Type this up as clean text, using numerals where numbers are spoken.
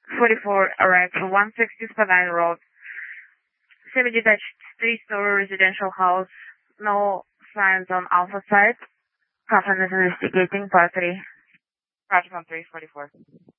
44, arrived to 160 Spadina Road. Semi-detached three-story residential house. No signs on Alpha site. Coffin is investigating part 3. Project on 344.